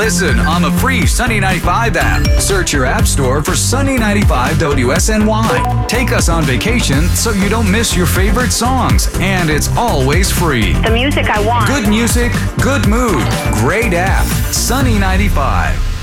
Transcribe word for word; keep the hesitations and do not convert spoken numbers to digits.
Listen on the free Sunny ninety-five app. Search your app store for Sunny ninety-five W S N Y. Take us on vacation so you don't miss your favorite songs, and it's always free. The music I want. Good music, good mood, great app. Sunny ninety-five.